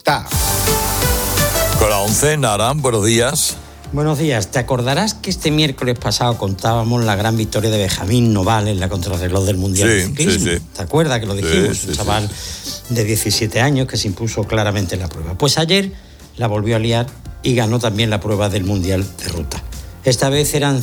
Ruta. Con la 11, Naran, buenos días. Buenos días. Te acordarás que este miércoles pasado contábamos la gran victoria de Benjamín Noval en la contrarreloj del Mundial de Ciclismo. Sí. ¿Te acuerdas que lo dijimos? Sí, un chaval de 17 años que se impuso claramente en la prueba. Pues ayer la volvió a liar y ganó también la prueba del Mundial de Ruta. Esta vez eran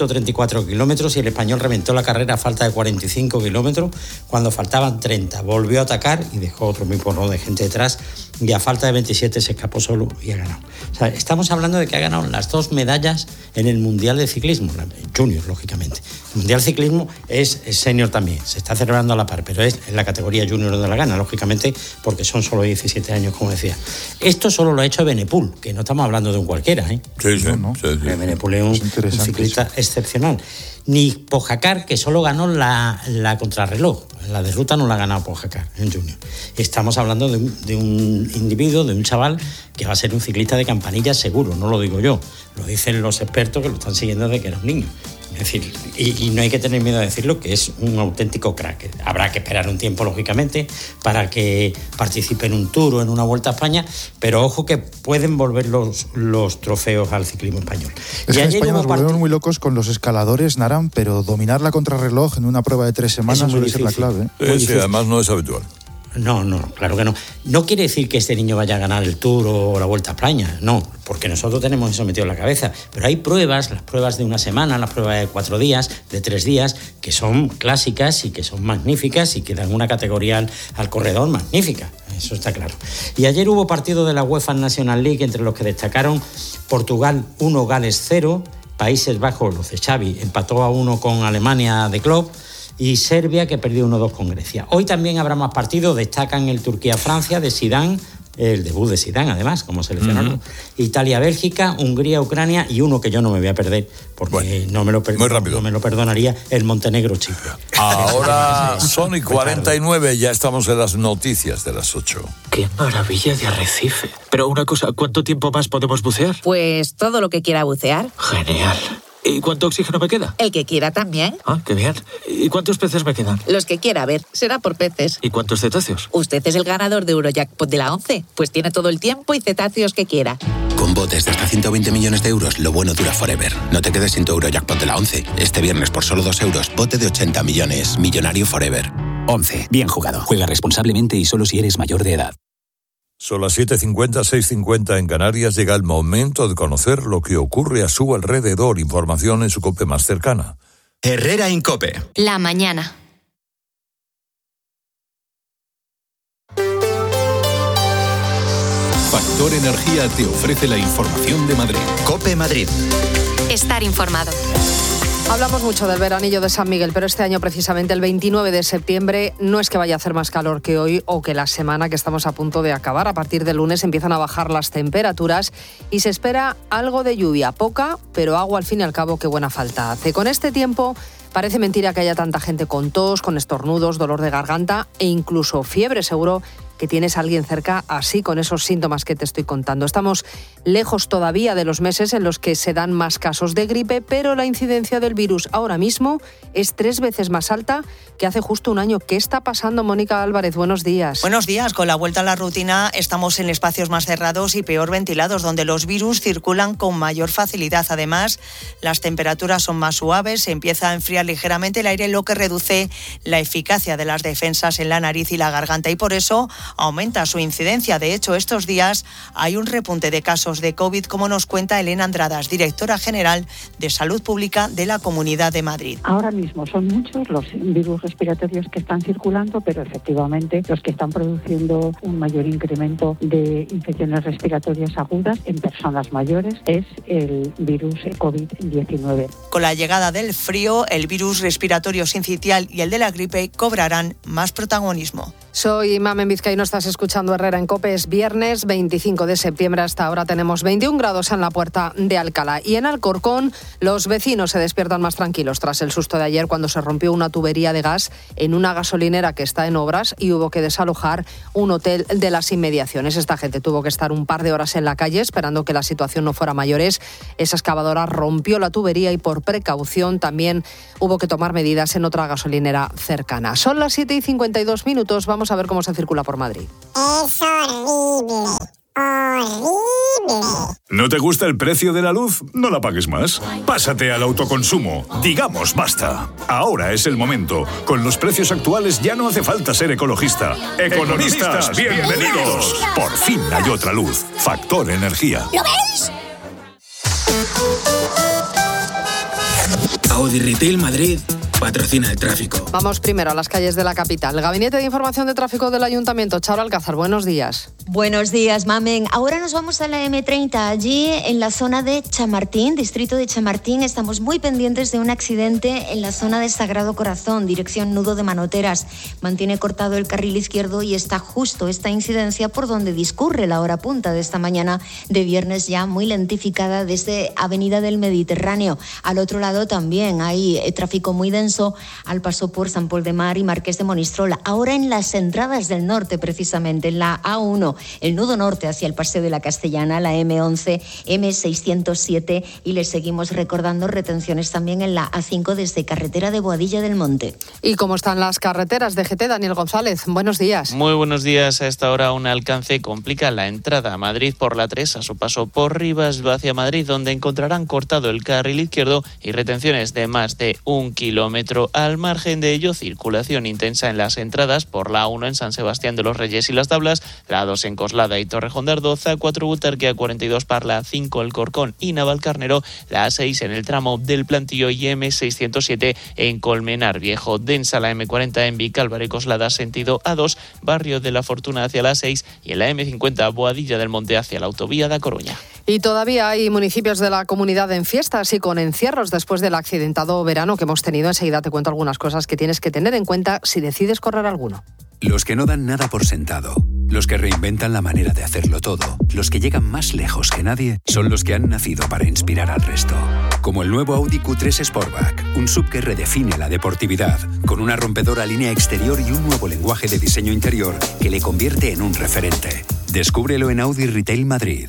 134 kilómetros y el español reventó la carrera a falta de 45 kilómetros cuando faltaban 30. Volvió a atacar y dejó otro muy porrón de gente detrás y a falta de 27 se escapó solo y ha ganado. O sea, estamos hablando de que ha ganado las 2 medallas en el Mundial de Ciclismo, junior, lógicamente. El Mundial de Ciclismo es senior también, se está celebrando a la par, pero es en la categoría junior de la gana, lógicamente, porque son solo 17 años, como decía. Esto solo lo ha hecho Benepul, que no estamos hablando de un cualquiera, ¿eh? Sí. Benepul es un ciclista excepcional. Ni Pogačar, que solo ganó la contrarreloj. La de ruta no la ha ganado Pogačar en junior. Estamos hablando de un individuo, de un chaval que va a ser un ciclista de campanillas seguro, no lo digo yo, lo dicen los expertos que lo están siguiendo desde que era un niño. Es decir, y no hay que tener miedo a decirlo, que es un auténtico crack. Habrá que esperar un tiempo, lógicamente, para que participe en un Tour o en una Vuelta a España, pero ojo que pueden volver los trofeos al ciclismo español. Es que en España nos volvemos muy locos con los escaladores, Naran, pero dominar la contrarreloj en una prueba de 3 semanas suele ser la clave. Sí, además no es habitual. No, claro que no. No quiere decir que este niño vaya a ganar el Tour o la Vuelta a España, no, porque nosotros tenemos eso metido en la cabeza. Pero hay pruebas, las pruebas de una semana, las pruebas de 4 días, de 3 días, que son clásicas y que son magníficas y que dan una categoría al corredor magnífica, eso está claro. Y ayer hubo partido de la UEFA National League entre los que destacaron Portugal 1, Gales 0, Países Bajos, los de Xavi, empató a 1 con Alemania de Klopp, y Serbia, que perdió 1-2 con Grecia. Hoy también habrá más partidos, destacan el Turquía-Francia de Zidane, el debut de Zidane, además, como seleccionador. Italia-Bélgica, Hungría-Ucrania y uno que yo no me voy a perder, porque no me lo perdonaría, el Montenegro-Chipre. Ahora son y 49, ya estamos en las noticias de las 8. ¡Qué maravilla de arrecife! Pero una cosa, ¿cuánto tiempo más podemos bucear? Pues todo lo que quiera bucear. Genial. ¿Y cuánto oxígeno me queda? El que quiera también. Ah, qué bien. ¿Y cuántos peces me quedan? Los que quiera, ver, será por peces. ¿Y cuántos cetáceos? Usted es el ganador de Eurojackpot de la 11, pues tiene todo el tiempo y cetáceos que quiera. Con botes de hasta 120 millones de euros, lo bueno dura forever. No te quedes sin tu Eurojackpot de la 11. Este viernes por solo 2 euros, bote de 80 millones. Millonario forever. 11. Bien jugado. Juega responsablemente y solo si eres mayor de edad. Son las 7:50, 6:50 en Canarias. Llega el momento de conocer lo que ocurre a su alrededor. Información en su COPE más cercana. Herrera Incope. La mañana. Factor Energía te ofrece la información de Madrid. COPE Madrid. Estar informado. Hablamos mucho del veranillo de San Miguel, pero este año precisamente el 29 de septiembre no es que vaya a hacer más calor que hoy o que la semana que estamos a punto de acabar. A partir del lunes empiezan a bajar las temperaturas y se espera algo de lluvia, poca, pero agua al fin y al cabo que buena falta hace. Con este tiempo parece mentira que haya tanta gente con tos, con estornudos, dolor de garganta e incluso fiebre. Seguro que tienes a alguien cerca así, con esos síntomas que te estoy contando. Estamos lejos todavía de los meses en los que se dan más casos de gripe, pero la incidencia del virus ahora mismo es 3 veces más alta que hace justo un año. ¿Qué está pasando, Mónica Álvarez? Buenos días. Buenos días. Con la vuelta a la rutina estamos en espacios más cerrados y peor ventilados, donde los virus circulan con mayor facilidad. Además, las temperaturas son más suaves, se empieza a enfriar ligeramente el aire, lo que reduce la eficacia de las defensas en la nariz y la garganta, y por eso aumenta su incidencia. De hecho, estos días hay un repunte de casos de COVID, como nos cuenta Elena Andradas, directora general de Salud Pública de la Comunidad de Madrid. Ahora mismo son muchos los virus respiratorios que están circulando, pero efectivamente los que están produciendo un mayor incremento de infecciones respiratorias agudas en personas mayores es el virus COVID-19. Con la llegada del frío, el virus respiratorio sincitial y el de la gripe cobrarán más protagonismo. Soy Mamen Vizcay, no estás escuchando Herrera en COPE. Es viernes 25 de septiembre. Hasta ahora tenemos 21 grados en la Puerta de Alcalá. Y en Alcorcón los vecinos se despiertan más tranquilos tras el susto de ayer cuando se rompió una tubería de gas en una gasolinera que está en obras y hubo que desalojar un hotel de las inmediaciones. Esta gente tuvo que estar un par de horas en la calle esperando que la situación no fuera a mayores. Esa excavadora rompió la tubería y por precaución también hubo que tomar medidas en otra gasolinera cercana. Son las 7:52. Vamos a ver cómo se circula por Madrid. Es horrible. ¿No te gusta el precio de la luz? No la pagues más. Pásate al autoconsumo. Digamos basta. Ahora es el momento. Con los precios actuales ya no hace falta ser ecologista. Economistas, bienvenidos. Por fin hay otra luz. Factor Energía. ¿Lo ves? Audi Retail Madrid patrocina el tráfico. Vamos primero a las calles de la capital. El Gabinete de Información de Tráfico del Ayuntamiento. Charo Alcázar, buenos días. Buenos días, Mamen. Ahora nos vamos a la M30. Allí, en la zona de Chamartín, distrito de Chamartín, estamos muy pendientes de un accidente en la zona de Sagrado Corazón, dirección Nudo de Manoteras. Mantiene cortado el carril izquierdo y está justo esta incidencia por donde discurre la hora punta de esta mañana de viernes, ya muy lentificada desde Avenida del Mediterráneo. Al otro lado también hay tráfico muy denso al paso por San Pol de Mar y Marqués de Monistrol. Ahora en las entradas del norte, precisamente en la A1, el nudo norte hacia el Paseo de la Castellana, la M11, M607, y les seguimos recordando retenciones también en la A5 desde carretera de Boadilla del Monte. ¿Y cómo están las carreteras de GT? Daniel González, buenos días. Muy buenos días. A esta hora un alcance complica la entrada a Madrid por la 3 a su paso por Rivas hacia Madrid, donde encontrarán cortado el carril izquierdo y retenciones de más de 1 kilómetro. Al margen de ello, circulación intensa en las entradas por la A1 en San Sebastián de los Reyes y Las Tablas, la A2 en Coslada y Torrejón de Ardoz, A4 Butarque, A42 Parla, A5 El Corcón y Navalcarnero, la A6 en el tramo del Plantillo y M607 en Colmenar Viejo. Densa la M40 en Vicálvaro y Coslada, sentido A2, Barrio de la Fortuna hacia la 6 y en la M50 Boadilla del Monte hacia la autovía de A Coruña. Y todavía hay municipios de la comunidad en fiestas y con encierros después del accidentado verano que hemos tenido. Enseguida te cuento algunas cosas que tienes que tener en cuenta si decides correr alguno. Los que no dan nada por sentado, los que reinventan la manera de hacerlo todo, los que llegan más lejos que nadie, son los que han nacido para inspirar al resto. Como el nuevo Audi Q3 Sportback, un SUV que redefine la deportividad, con una rompedora línea exterior y un nuevo lenguaje de diseño interior que le convierte en un referente. Descúbrelo en Audi Retail Madrid.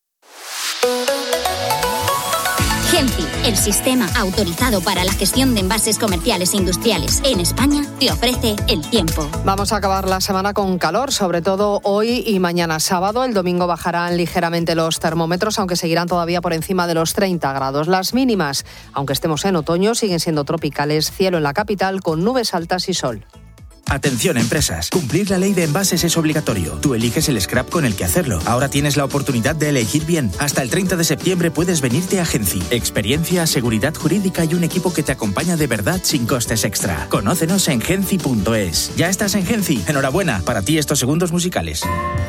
Genfi, el sistema autorizado para la gestión de envases comerciales e industriales en España, te ofrece el tiempo. Vamos a acabar la semana con calor, sobre todo hoy y mañana sábado. El domingo bajarán ligeramente los termómetros, aunque seguirán todavía por encima de los 30 grados. Las mínimas, aunque estemos en otoño, siguen siendo tropicales. Cielo en la capital con nubes altas y sol. Atención, empresas. Cumplir la ley de envases es obligatorio. Tú eliges el scrap con el que hacerlo. Ahora tienes la oportunidad de elegir bien. Hasta el 30 de septiembre puedes venirte a Genci. Experiencia, seguridad jurídica y un equipo que te acompaña de verdad sin costes extra. Conócenos en genci.es. ¿Ya estás en Genci? Enhorabuena. Para ti estos segundos musicales.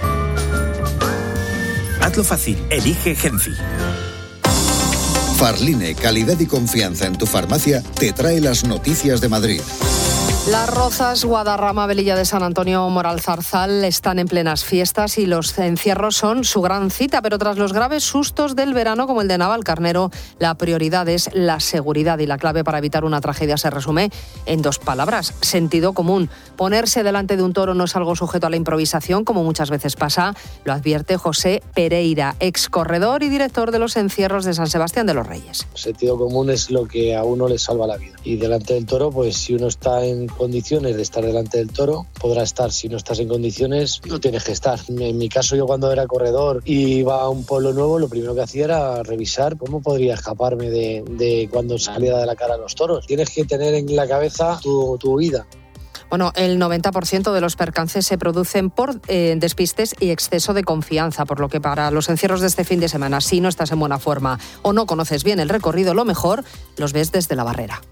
Hazlo fácil. Elige Genci. Farline, calidad y confianza en tu farmacia, te trae las noticias de Madrid. Las Rozas, Guadarrama, Velilla de San Antonio, Moral Zarzal están en plenas fiestas y los encierros son su gran cita, pero tras los graves sustos del verano como el de Navalcarnero, la prioridad es la seguridad y la clave para evitar una tragedia se resume en 2 palabras: sentido común. Ponerse delante de un toro no es algo sujeto a la improvisación, como muchas veces pasa, lo advierte José Pereira, ex corredor y director de los encierros de San Sebastián de los Reyes. Sentido común es lo que a uno le salva la vida. Y delante del toro, pues si uno está en condiciones de estar delante del toro, podrá estar. Si no estás en condiciones, no tienes que estar. En mi caso, yo cuando era corredor y iba a un pueblo nuevo, lo primero que hacía era revisar cómo podría escaparme de cuando salía de la cara a los toros. Tienes que tener en la cabeza tu vida. Bueno, el 90% de los percances se producen por despistes y exceso de confianza, por lo que para los encierros de este fin de semana, si no estás en buena forma o no conoces bien el recorrido, lo mejor los ves desde la barrera.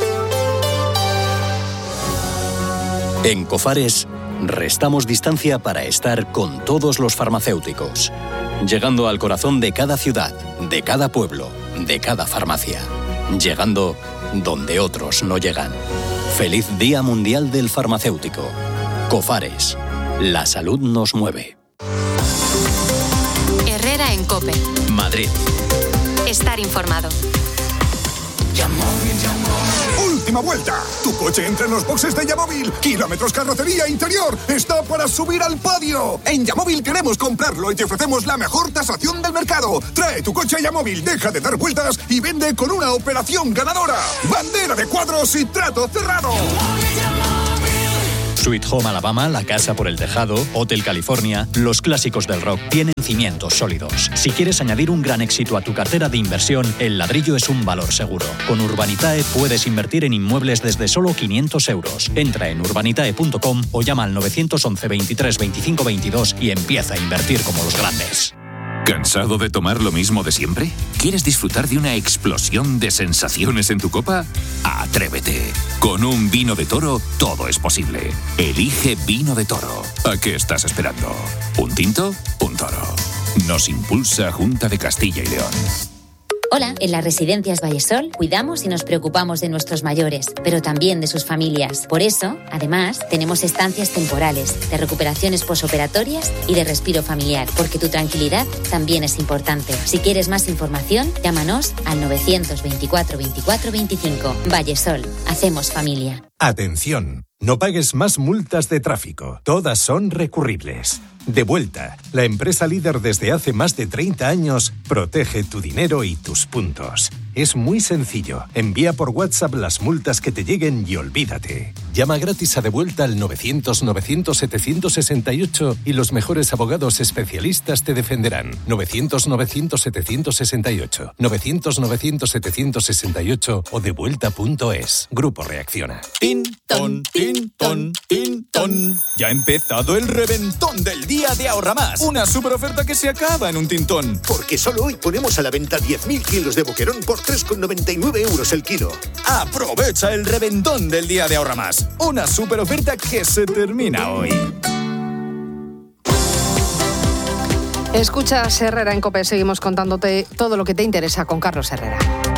En Cofares, restamos distancia para estar con todos los farmacéuticos, llegando al corazón de cada ciudad, de cada pueblo, de cada farmacia, llegando donde otros no llegan. Feliz Día Mundial del Farmacéutico. Cofares, la salud nos mueve. Herrera en COPE. Madrid. Estar informado. ¡Última vuelta! Tu coche entra en los boxes de Yamóvil. Kilómetros, carrocería, interior. Está para subir al podio. En Yamóvil queremos comprarlo y te ofrecemos la mejor tasación del mercado. Trae tu coche a Yamóvil, deja de dar vueltas y vende con una operación ganadora. Bandera de cuadros y trato cerrado. Sweet Home Alabama, La Casa por el Tejado, Hotel California, los clásicos del rock tienen cimientos sólidos. Si quieres añadir un gran éxito a tu cartera de inversión, el ladrillo es un valor seguro. Con Urbanitae puedes invertir en inmuebles desde solo 500 euros. Entra en urbanitae.com o llama al 911 23 25 22 y empieza a invertir como los grandes. ¿Cansado de tomar lo mismo de siempre? ¿Quieres disfrutar de una explosión de sensaciones en tu copa? ¡Atrévete! Con un vino de Toro, todo es posible. Elige Vino de Toro. ¿A qué estás esperando? ¿Un tinto? Un toro. Nos impulsa Junta de Castilla y León. Hola, en las residencias Vallesol cuidamos y nos preocupamos de nuestros mayores, pero también de sus familias. Por eso, además, tenemos estancias temporales, de recuperaciones posoperatorias y de respiro familiar, porque tu tranquilidad también es importante. Si quieres más información, llámanos al 924 24 25. Vallesol, hacemos familia. Atención, no pagues más multas de tráfico. Todas son recurribles. Devuelta, la empresa líder desde hace más de 30 años, protege tu dinero y tus puntos. Es muy sencillo. Envía por WhatsApp las multas que te lleguen y olvídate. Llama gratis a Devuelta al 900-900-768 y los mejores abogados especialistas te defenderán. 900-900-768. 900-900-768 o devuelta.es. Grupo Reacciona. Tin, ton, tin, ton, tin, ton. Ya ha empezado el reventón del día de Ahorra Más. Una super oferta que se acaba en un tintón. Porque solo hoy ponemos a la venta 10.000 kilos de boquerón por 3,99 euros el kilo. Aprovecha el reventón del día de Ahorra Más. Una super oferta que se termina hoy. Escuchas Herrera en COPE. Seguimos contándote todo lo que te interesa con Carlos Herrera.